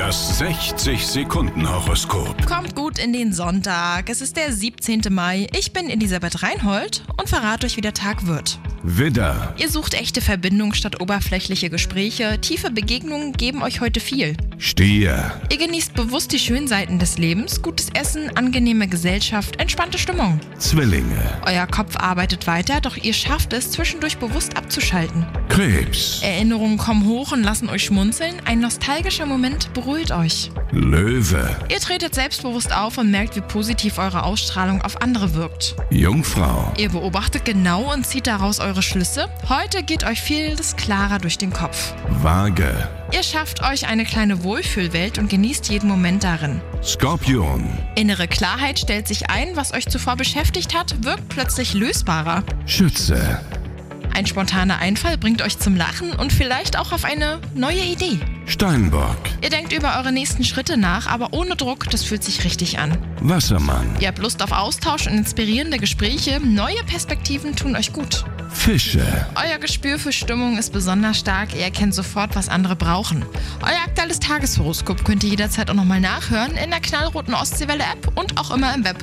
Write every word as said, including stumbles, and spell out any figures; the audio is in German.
Das sechzig-Sekunden-Horoskop. Kommt gut in den Sonntag. Es ist der siebzehnten Mai. Ich bin Elisabeth Reinhold und verrate euch, wie der Tag wird. Widder, Ihr sucht echte Verbindung statt oberflächliche Gespräche. Tiefe Begegnungen geben euch heute viel. Stier, Ihr genießt bewusst die schönen Seiten des Lebens. Gutes Essen, angenehme Gesellschaft, entspannte Stimmung. Zwillinge, Euer Kopf arbeitet weiter, doch ihr schafft es, zwischendurch bewusst abzuschalten. Krebs, Erinnerungen kommen hoch und lassen euch schmunzeln. Ein nostalgischer Moment beruhigt euch. Löwe, Ihr tretet selbstbewusst auf und merkt, wie positiv eure Ausstrahlung auf andere wirkt. Jungfrau, Ihr beobachtet genau und zieht daraus eure Schlüsse. Heute geht euch vieles klarer durch den Kopf. Waage, Ihr schafft euch eine kleine Wohlfühlwelt und genießt jeden Moment darin. Skorpion, Innere Klarheit stellt sich ein, was euch zuvor beschäftigt hat, wirkt plötzlich lösbarer. Schütze, Ein spontaner Einfall bringt euch zum Lachen und vielleicht auch auf eine neue Idee. Steinbock, Ihr denkt über eure nächsten Schritte nach, aber ohne Druck, das fühlt sich richtig an. Wassermann, Ihr habt Lust auf Austausch und inspirierende Gespräche, neue Perspektiven tun euch gut. Fische, Euer Gespür für Stimmung ist besonders stark, ihr erkennt sofort, was andere brauchen. Euer aktuelles Tageshoroskop könnt ihr jederzeit auch nochmal nachhören in der knallroten Ostseewelle-App und auch immer im Web.